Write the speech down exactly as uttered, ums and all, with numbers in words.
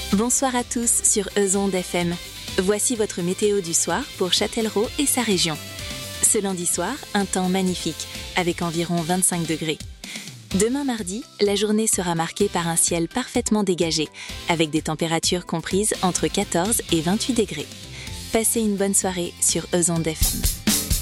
Bonsoir à tous sur Euzonde F M. Voici votre météo du soir pour Châtellerault et sa région. Ce lundi soir, un temps magnifique, avec environ vingt-cinq degrés. Demain mardi, la journée sera marquée par un ciel parfaitement dégagé, avec des températures comprises entre quatorze et vingt-huit degrés. Passez une bonne soirée sur Euzonde F M.